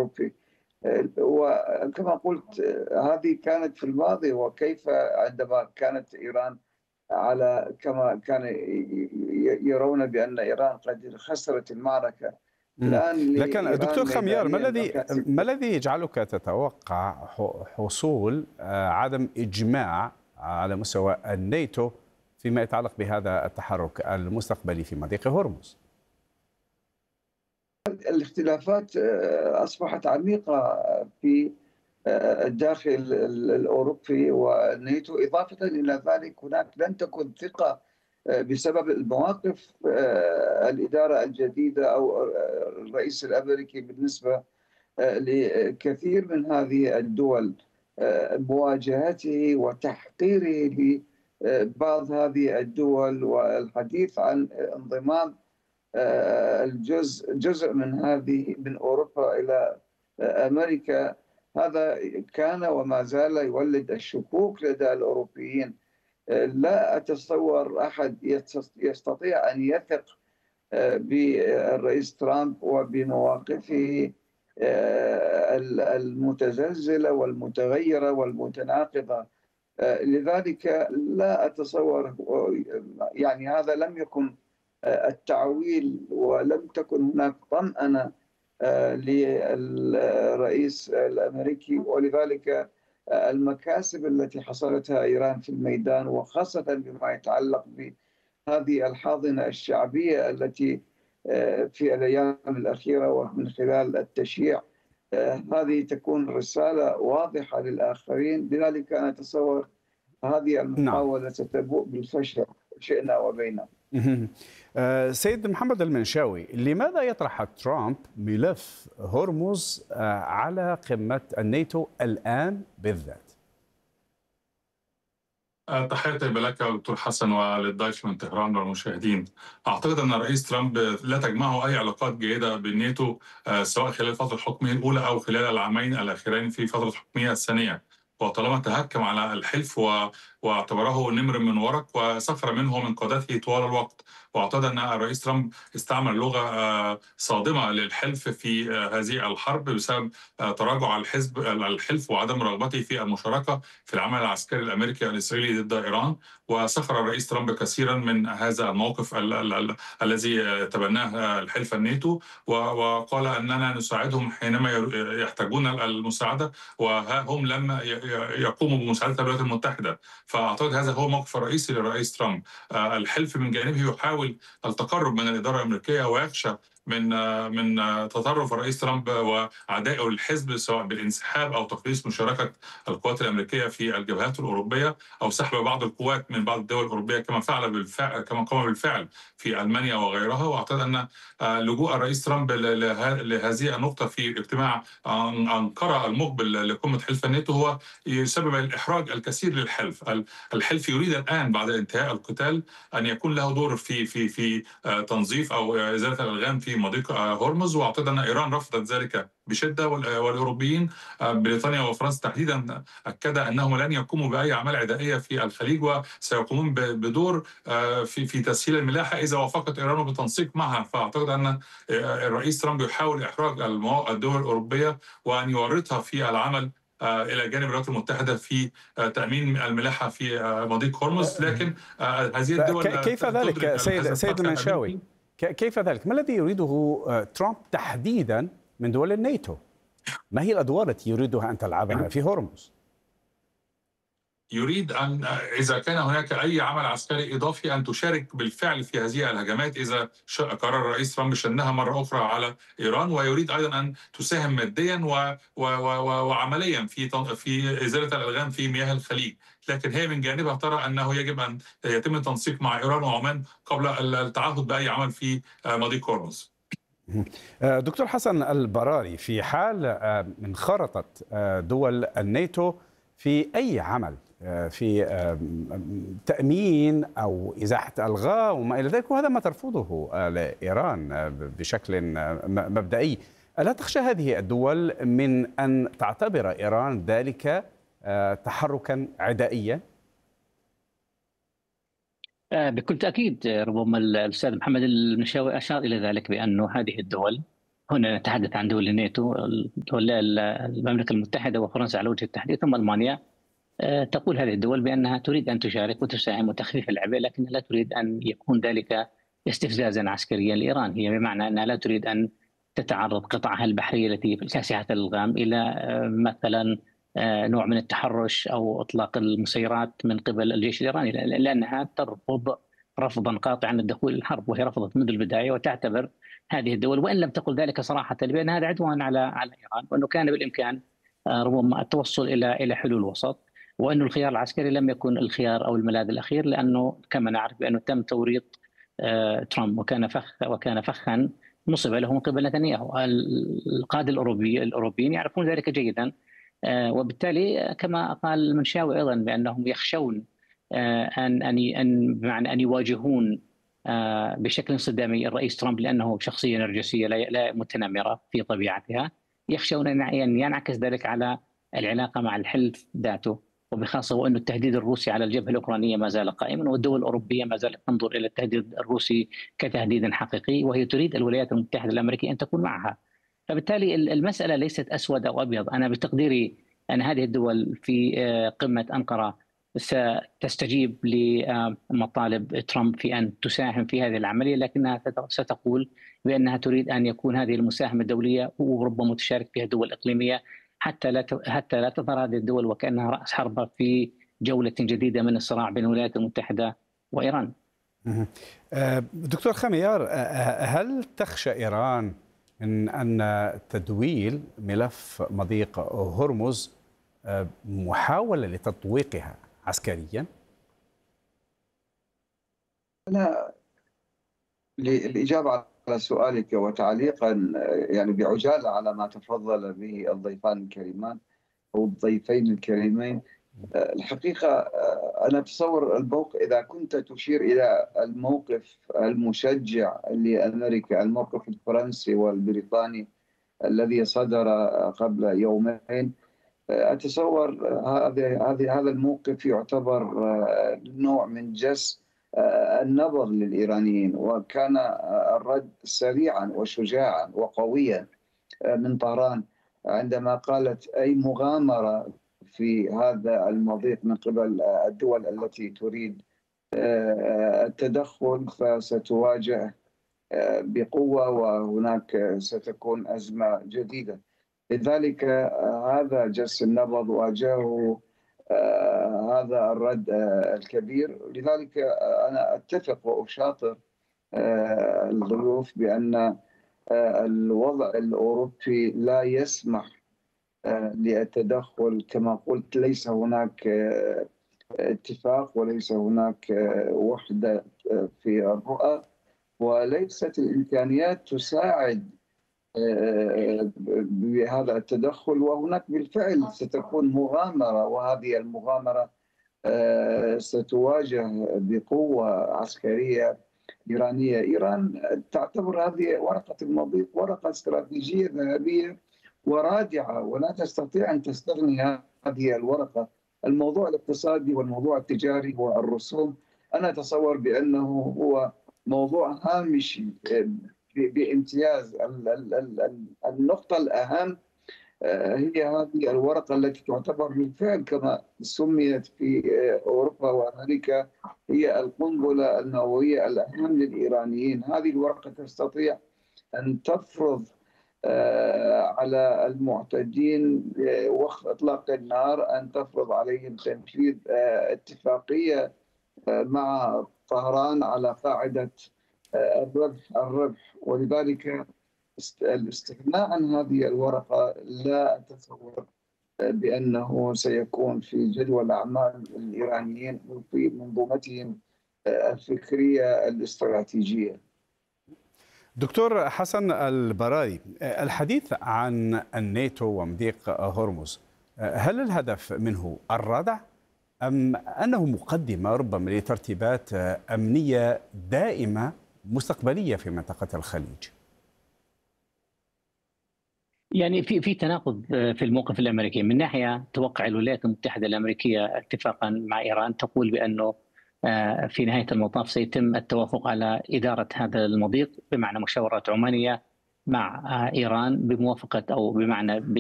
الأوروبي. وكما قلت هذه كانت في الماضي، وكيف عندما كانت إيران على كما كان يرون بأن إيران قد خسرت المعركة. الآن لكن دكتور لإيران خميار، ميدانيا مكاسب. ما الذي يجعلك تتوقع حصول عدم إجماع على مستوى الناتو فيما يتعلق بهذا التحرك المستقبلي في مضيق هرمز؟ الاختلافات أصبحت عميقة في الداخل الأوروبي والناتو. إضافة إلى ذلك هناك لن تكن ثقة بسبب المواقف الإدارة الجديدة أو الرئيس الأمريكي بالنسبة لكثير من هذه الدول، مواجهته وتحقيره لبعض هذه الدول والحديث عن انضمام جزء من أوروبا إلى أمريكا. هذا كان وما زال يولد الشكوك لدى الأوروبيين. لا أتصور أحد يستطيع أن يثق بالرئيس ترامب وبمواقفه المتزلزلة والمتغيرة والمتناقضة. لذلك لا أتصور، يعني هذا لم يكن التعويل ولم تكن هناك طمأنة للرئيس الأمريكي. ولذلك المكاسب التي حصلتها إيران في الميدان، وخاصة بما يتعلق بهذه الحاضنة الشعبية التي في الأيام الأخيرة ومن خلال التشييع، هذه تكون رسالة واضحة للآخرين. لذلك أنا أتصور هذه نعم. المحاولة ستبوء بالفشل شئنا وبينا. سيد محمد المنشاوي، لماذا يطرح ترامب ملف هرمز على قمة الناتو الآن بالذات؟ تحياتي لك دكتور حسن وللضيف من طهران والمشاهدين. أعتقد أن الرئيس ترامب لا تجمعه أي علاقات جيدة بالناتو، سواء خلال فترة حكمه الأولى أو خلال العامين الأخيرين في فترة حكمه الثانية. وطالما تهكم على الحلف واعتبره نمر من ورق وسخر منه من قادته طوال الوقت. واعتقد أن الرئيس ترامب استعمل لغة صادمة للحلف في هذه الحرب بسبب تراجع الحلف وعدم رغبته في المشاركة في العمل العسكري الأمريكي الإسرائيلي ضد إيران. وسخر الرئيس ترامب كثيرا من هذا الموقف الذي تبناه الحلف الناتو، وقال أننا نساعدهم حينما يحتاجون المساعدة، وها هم لم يقوموا بمساعدة الولايات المتحدة. فأعتقد هذا هو الموقف الرئيسي للرئيس ترامب. الحلف من جانبه يحاول التقرب من الإدارة الأمريكية ويخشى من تطرف الرئيس ترامب وعدائه للحزب، سواء بالانسحاب او تقليص مشاركه القوات الامريكيه في الجبهات الاوروبيه او سحب بعض القوات من بعض الدول الاوروبيه كما قام بالفعل في المانيا وغيرها. واعتقد ان لجوء الرئيس ترامب لهذه النقطه في اجتماع انقره المقبل لقمه حلف الناتو هو يسبب الاحراج الكثير للحلف. الحلف يريد الان بعد انتهاء القتال ان يكون له دور في تنظيف او ازاله الالغام في مضيق هرمز. واعتقد ان ايران رفضت ذلك بشده، والاوروبيين بريطانيا وفرنسا تحديدا اكد انهم لن يقوموا باي اعمال عدائيه في الخليج، وسيقومون بدور في تسهيل الملاحه اذا وافقت ايران بالتنسيق معها. فاعتقد ان الرئيس ترامب يحاول احراج الدول الاوروبيه وان يورطها في العمل الى جانب الولايات المتحده في تامين الملاحه في مضيق هرمز. لكن هذه الدول كيف ذلك سيد المنشاوي؟ كيف ذلك؟ ما الذي يريده ترامب تحديدا من دول الناتو؟ ما هي الأدوار التي يريدها أن تلعبها في هرمز؟ يريد أن إذا كان هناك أي عمل عسكري إضافي أن تشارك بالفعل في هذه الهجمات إذا قرر الرئيس ترامب شنها مرة أخرى على إيران. ويريد أيضا أن تساهم ماديا وعمليا في إزالة الألغام في مياه الخليج. لكن هي من جانبها ترى أنه يجب أن يتم التنسيق مع إيران وعمان قبل التعهد بأي عمل في مضيق هرمز. دكتور حسن البراري، في حال انخرطت دول الناتو في أي عمل في تأمين أو إزاحة ألغام وما إلى ذلك، وهذا ما ترفضه إيران بشكل مبدئي، ألا تخشى هذه الدول من أن تعتبر إيران ذلك تحركا عدائيا؟ بكل تأكيد. ربما الأستاذ محمد المنشاوي أشار إلى ذلك بأن هذه الدول هنا نتحدث عن دول الناتو، المملكة المتحدة وفرنسا على وجه التحديد، ثم ألمانيا. تقول هذه الدول بأنها تريد أن تشارك وتساهم وتخفيف العبء، لكن لا تريد أن يكون ذلك استفزازا عسكريا لإيران. هي بمعنى أنها لا تريد أن تتعرض قطعها البحرية التي في كاسحة الألغام إلى مثلا نوع من التحرش أو إطلاق المسيرات من قبل الجيش الإيراني، لأنها ترفض رفضا قاطعا الدخول الحرب، وهي رفضت منذ البداية، وتعتبر هذه الدول، وإن لم تقل ذلك صراحة، بأن هذا عدوان على إيران، وأنه كان بالإمكان ربما التوصل إلى حلول وسط، وأن الخيار العسكري لم يكن الخيار أو الملاذ الأخير، لأنه كما نعرف بأنه تم توريط ترامب وكان فخا نصب له من قبل نتنياهو. القادة الأوروبيين يعرفون ذلك جيدا، وبالتالي كما قال المنشاوي أيضا بأنهم يخشون بمعنى أن يواجهون بشكل صدامي الرئيس ترامب، لأنه شخصية نرجسية لا متنمرة في طبيعتها، يخشون أن ينعكس ذلك على العلاقة مع الحلف ذاته، وبخاصة وأن التهديد الروسي على الجبهة الأوكرانية ما زال قائما، والدول الأوروبية ما زالت تنظر إلى التهديد الروسي كتهديد حقيقي، وهي تريد الولايات المتحدة الأمريكية أن تكون معها. فبالتالي المسألة ليست أسود أو أبيض. أنا بتقديري أن هذه الدول في قمة أنقرة ستستجيب لمطالب ترامب في أن تساهم في هذه العملية، لكنها ستقول بأنها تريد أن يكون هذه المساهمة الدولية وربما تشارك فيها دول إقليمية، حتى لا تظهر هذه الدول وكأنها رأس حربة في جولة جديدة من الصراع بين الولايات المتحدة وإيران. دكتور خميار، هل تخشى إيران أن تدويل ملف مضيق هرمز محاولة لتطويقها عسكريا؟ أنا الإجابة على سؤالك وتعليقا يعني بعجالة على ما تفضل به الضيفان الكريمان أو الضيفين الكريمين، الحقيقة أنا أتصور إذا كنت تشير إلى الموقف المشجع لأمريكا، الموقف الفرنسي والبريطاني الذي صدر قبل يومين، أتصور هذا الموقف يعتبر نوع من جس النبض للإيرانيين، وكان الرد سريعا وشجاعا وقويا من طهران عندما قالت أي مغامرة في هذا المضيق من قبل الدول التي تريد التدخل فستواجه بقوة، وهناك ستكون أزمة جديدة. لذلك هذا جس النبض واجهه هذا الرد الكبير. لذلك أنا أتفق وأشاطر الضيوف بأن الوضع الأوروبي لا يسمح للتدخل. كما قلت، ليس هناك اتفاق وليس هناك وحدة في الرؤى، وليست الإمكانيات تساعد بهذا التدخل، وهناك بالفعل ستكون مغامرة، وهذه المغامرة ستواجه بقوة عسكرية إيرانية. إيران تعتبر هذه ورقة المضيق ورقة استراتيجية ذهبية ورادعة، ولا تستطيع أن تستغني هذه الورقة. الموضوع الاقتصادي والموضوع التجاري والرسوم أنا أتصور بأنه هو موضوع هامشي بامتياز. النقطة الأهم هي هذه الورقة التي تعتبر بالفعل كما سميت في أوروبا وأمريكا هي القنبلة النووية الأهم للإيرانيين. هذه الورقة تستطيع أن تفرض على المعتدين وقت إطلاق النار، أن تفرض عليهم تنفيذ اتفاقية مع طهران على قاعدة الربح. ولذلك الاستغناء عن هذه الورقة لا أتصور بأنه سيكون في جدول أعمال الإيرانيين وفي منظومتهم الفكرية الاستراتيجية. دكتور حسن البراري، الحديث عن الناتو ومضيق هرمز، هل الهدف منه الردع أم أنه مقدمة ربما لترتيبات أمنية دائمة مستقبلية في منطقة الخليج؟ في تناقض في الموقف الأمريكي. من ناحية توقع الولايات المتحدة الأمريكية اتفاقا مع إيران تقول بأنه في نهاية المطاف سيتم التوافق على إدارة هذا المضيق بمعنى مشاورات عمانية مع إيران بموافقة أو بمعنى